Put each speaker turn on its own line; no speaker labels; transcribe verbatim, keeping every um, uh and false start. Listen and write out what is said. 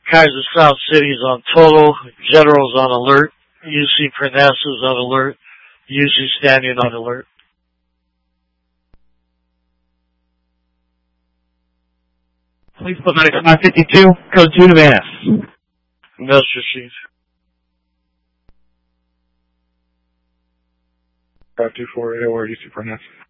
Kaiser South City is on total. General's on alert. U C Parnassus is on alert. U C Standing on alert.
Please put ninety-five fifty-two, code two to Van Ness.
Mister Chief.
five two four eight, where U C Parnassus.